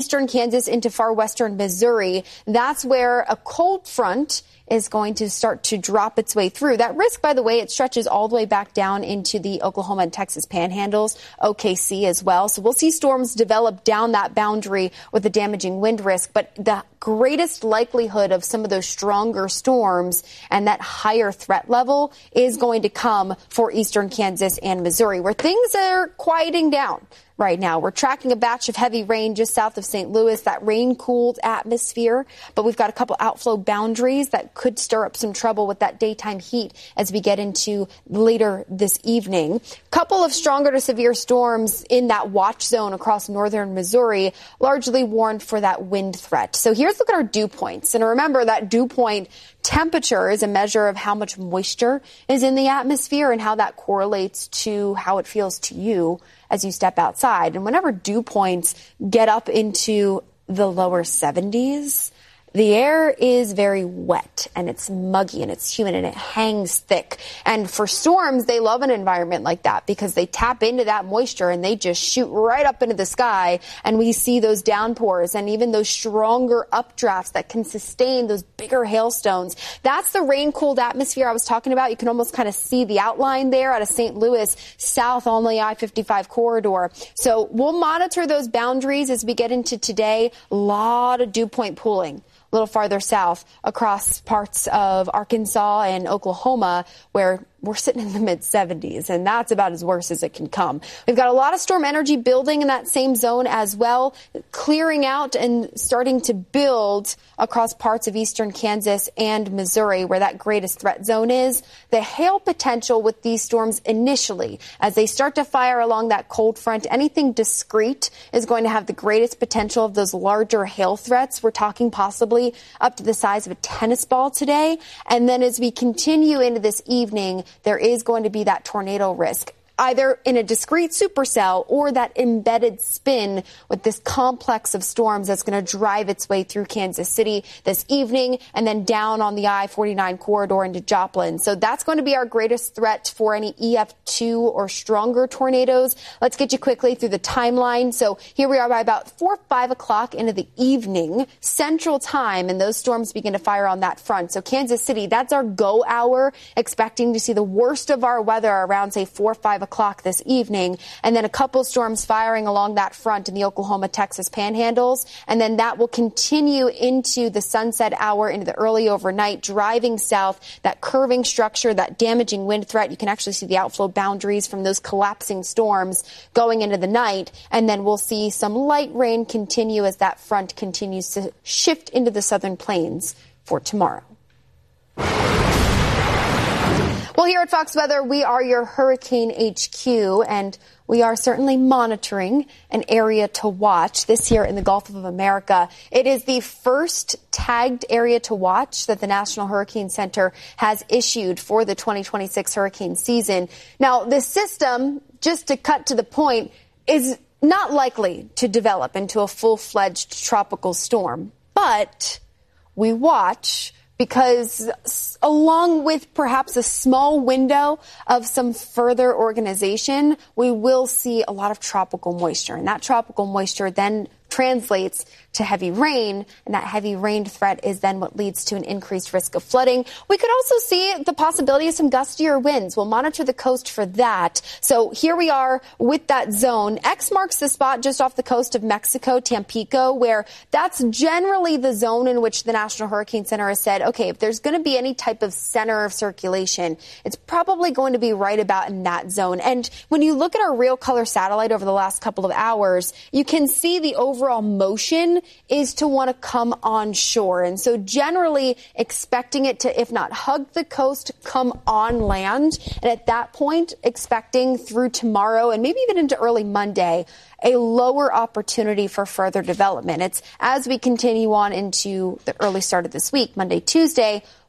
eastern Kansas into far western Missouri. That's where a cold front is going to start to drop its way through. That risk, by the way, it stretches all the way back down into the Oklahoma and Texas panhandles, OKC as well. So we'll see storms develop down that boundary with a damaging wind risk. But the greatest likelihood of some of those stronger storms and that higher threat level is going to come for eastern Kansas and Missouri, where things are quieting down. Right now, we're tracking a batch of heavy rain just south of St. Louis, that rain-cooled atmosphere. But we've got a couple outflow boundaries that could stir up some trouble with that daytime heat as we get into later this evening. Couple of stronger to severe storms in that watch zone across northern Missouri, largely warned for that wind threat. So here's a look at our dew points. And remember that dew point temperature is a measure of how much moisture is in the atmosphere and how that correlates to how it feels to you as you step outside. And whenever dew points get up into the lower 70s, the air is very wet and it's muggy and it's humid and it hangs thick. And for storms, they love an environment like that because they tap into that moisture and they just shoot right up into the sky. And we see those downpours and even those stronger updrafts that can sustain those bigger hailstones. That's the rain-cooled atmosphere I was talking about. You can almost kind of see the outline there out of St. Louis south on the I-55 corridor. So we'll monitor those boundaries as we get into today. A lot of dew point pooling a little farther south across parts of Arkansas and Oklahoma, where we're sitting in the mid-70s, and that's about as worse as it can come. We've got a lot of storm energy building in that same zone as well, clearing out and starting to build across parts of eastern Kansas and Missouri, where that greatest threat zone is. The hail potential with these storms initially, as they start to fire along that cold front, anything discrete is going to have the greatest potential of those larger hail threats. We're talking possibly up to the size of a tennis ball today. And then as we continue into this evening, there is going to be that tornado risk, either in a discrete supercell or that embedded spin with this complex of storms that's going to drive its way through Kansas City this evening and then down on the I-49 corridor into Joplin. So that's going to be our greatest threat for any EF2 or stronger tornadoes. Let's get you quickly through the timeline. So here we are by about 4 or 5 o'clock into the evening Central Time, and those storms begin to fire on that front. So Kansas City, that's our go hour, expecting to see the worst of our weather around, say, 4 or 5 o'clock this evening, and then a couple storms firing along that front in the Oklahoma, Texas panhandles, and then that will continue into the sunset hour, into the early overnight, driving south, that curving structure, that damaging wind threat. You can actually see the outflow boundaries from those collapsing storms going into the night, and then we'll see some light rain continue as that front continues to shift into the southern plains for tomorrow. Well, here at Fox Weather, we are your Hurricane HQ, and we are certainly monitoring an area to watch. This here in the Gulf of America, it is the first tagged area to watch that the National Hurricane Center has issued for the 2026 hurricane season. Now, this system, just to cut to the point, is not likely to develop into a full-fledged tropical storm, but we watch because along with perhaps a small window of some further organization, we will see a lot of tropical moisture. And that tropical moisture then translates to heavy rain, and that heavy rain threat is then what leads to an increased risk of flooding. We could also see the possibility of some gustier winds. We'll monitor the coast for that. So here we are with that zone. X marks the spot just off the coast of Mexico, Tampico, where that's generally the zone in which the National Hurricane Center has said, okay, if there's going to be any type of center of circulation, it's probably going to be right about in that zone. And when you look at our real color satellite over the last couple of hours, you can see the overall motion is to want to come on shore. And so generally expecting it to, if not hug the coast, come on land. And at that point, expecting through tomorrow and maybe even into early Monday, a lower opportunity for further development. It's as we continue on into the early start of this week, Monday, Tuesday,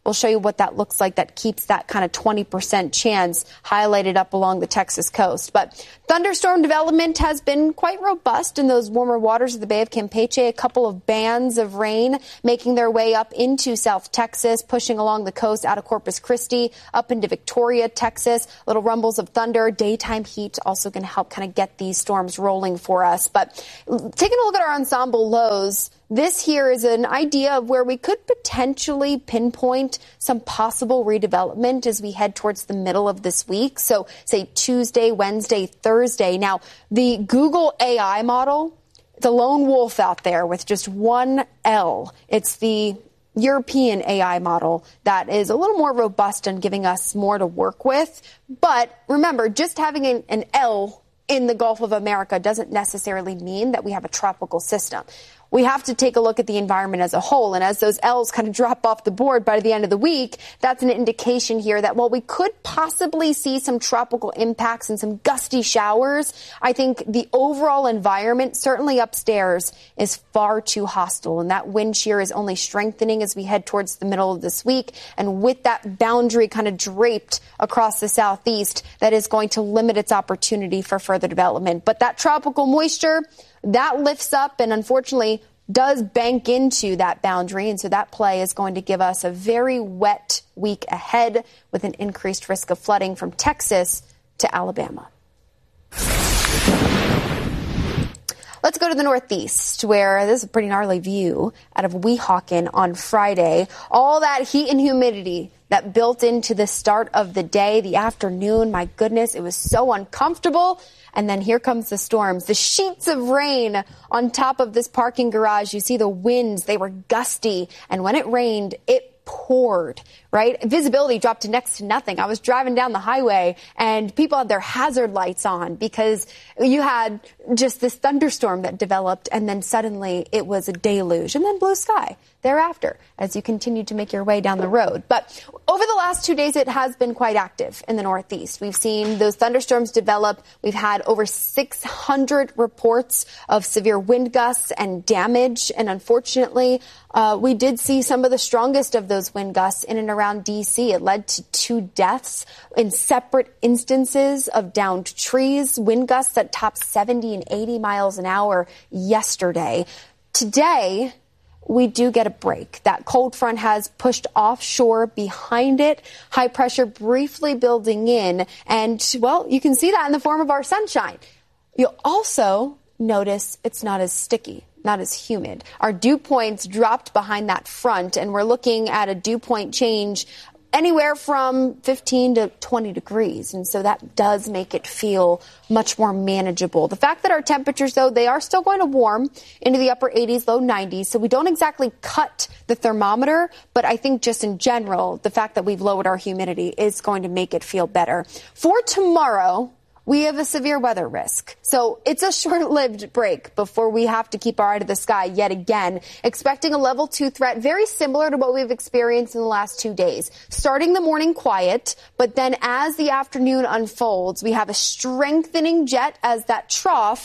We'll show you what that looks like. That keeps that kind of 20% chance highlighted up along the Texas coast. But thunderstorm development has been quite robust in those warmer waters of the Bay of Campeche. A couple of bands of rain making their way up into South Texas, pushing along the coast out of Corpus Christi, up into Victoria, Texas. Little rumbles of thunder. Daytime heat also going to help kind of get these storms rolling for us. But taking a look at our ensemble lows, this here is an idea of where we could potentially pinpoint some possible redevelopment as we head towards the middle of this week. So say Tuesday, Wednesday, Thursday. Now, the Google AI model, the lone wolf out there with just one L. It's the European AI model that is a little more robust and giving us more to work with. But remember, just having an L in the Gulf of America doesn't necessarily mean that we have a tropical system. We have to take a look at the environment as a whole. And as those L's kind of drop off the board by the end of the week, that's an indication here that while we could possibly see some tropical impacts and some gusty showers, I think the overall environment, certainly upstairs, is far too hostile. And that wind shear is only strengthening as we head towards the middle of this week. And with that boundary kind of draped across the southeast, that is going to limit its opportunity for further development. But that tropical moisture, that lifts up and unfortunately does bank into that boundary. And so that play is going to give us a very wet week ahead with an increased risk of flooding from Texas to Alabama. Let's go to the Northeast, where this is a pretty gnarly view out of Weehawken on Friday. All that heat and humidity that built into the start of the day, the afternoon, my goodness, it was so uncomfortable. And then here comes the storms, the sheets of rain on top of this parking garage. You see the winds, they were gusty. And when it rained, it poured, right? Visibility dropped to next to nothing. I was driving down the highway and people had their hazard lights on because you had just this thunderstorm that developed and then suddenly it was a deluge and then blue sky thereafter as you continue to make your way down the road. But over the last 2 days, it has been quite active in the Northeast. We've seen those thunderstorms develop. We've had over 600 reports of severe wind gusts and damage. And unfortunately, we did see some of the strongest of those wind gusts in and around D.C. It led to 2 deaths in separate instances of downed trees, wind gusts that topped 70 and 80 miles an hour yesterday. Today, we do get a break. That cold front has pushed offshore behind it. High pressure briefly building in. And, well, you can see that in the form of our sunshine. You'll also notice it's not as sticky, not as humid. Our dew points dropped behind that front, and we're looking at a dew point change anywhere from 15 to 20 degrees. And so that does make it feel much more manageable. The fact that our temperatures, though, they are still going to warm into the upper 80s, low 90s. So we don't exactly cut the thermometer. But I think just in general, the fact that we've lowered our humidity is going to make it feel better. For tomorrow, we have a severe weather risk. So it's a short-lived break before we have to keep our eye to the sky yet again. Expecting a level 2 threat very similar to what we've experienced in the last 2 days. Starting the morning quiet, but then as the afternoon unfolds, we have a strengthening jet as that trough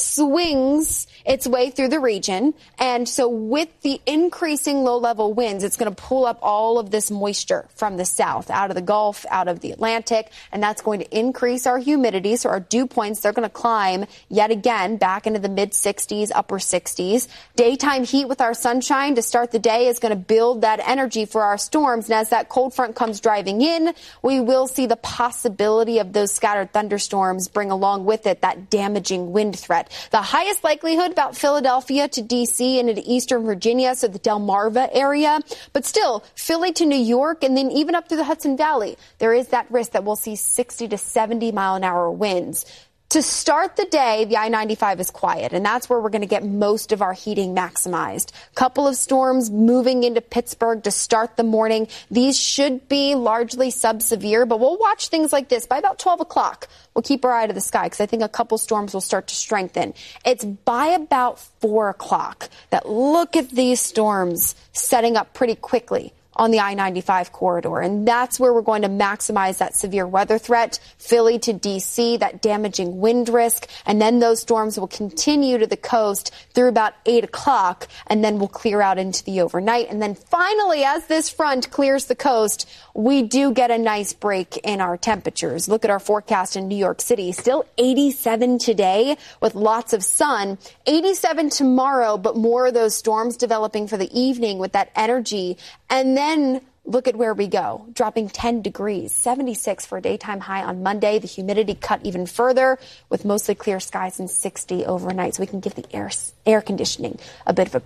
swings its way through the region. And so with the increasing low-level winds, it's going to pull up all of this moisture from the south, out of the Gulf, out of the Atlantic, and that's going to increase our humidity. So our dew points, they're going to climb yet again back into the mid-60s, upper 60s. Daytime heat with our sunshine to start the day is going to build that energy for our storms. And as that cold front comes driving in, we will see the possibility of those scattered thunderstorms bring along with it that damaging wind threat. The highest likelihood about Philadelphia to D.C. and into eastern Virginia, so the Delmarva area. But still, Philly to New York and then even up through the Hudson Valley, there is that risk that we'll see 60 to 70 mile an hour winds. To start the day, the I-95 is quiet, and that's where we're going to get most of our heating maximized. Couple of storms moving into Pittsburgh to start the morning. These should be largely sub-severe, but we'll watch things like this by about 12 o'clock. We'll keep our eye to the sky because I think a couple storms will start to strengthen. It's by about 4 o'clock that look at these storms setting up pretty quickly on the I-95 corridor. And that's where we're going to maximize that severe weather threat, Philly to D.C., that damaging wind risk. And then those storms will continue to the coast through about 8 o'clock, and then we'll clear out into the overnight. And then finally, as this front clears the coast, we do get a nice break in our temperatures. Look at our forecast in New York City. Still 87 today with lots of sun. 87 tomorrow, but more of those storms developing for the evening with that energy. And then look at where we go, dropping 10 degrees, 76 for a daytime high on Monday. The humidity cut even further with mostly clear skies and 60 overnight. So we can give the air conditioning a bit of a